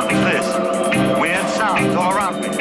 fuck is this? Weird sounds all around me.